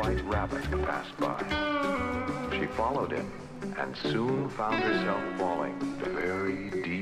white rabbit passed by. She followed it and soon found herself falling very deep